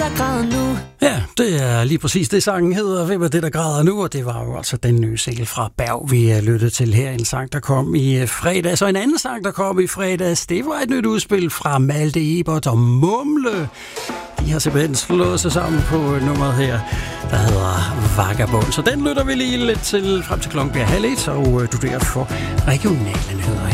der græder nu. Ja, det er lige præcis det, sangen hedder. Hvem er det, der græder nu? Og det var jo altså den nye single fra Berg, vi lyttede til her. En sang, der kom i fredags. Og en anden sang, der kom i fredags, det var et nyt udspil fra Malte Ebert og Mumle. De har simpelthen slået sig sammen på nummeret her, der hedder Vagabond. Så den lytter vi lige lidt til frem til klokken bliver 12:30, og du der for regionale nyheder.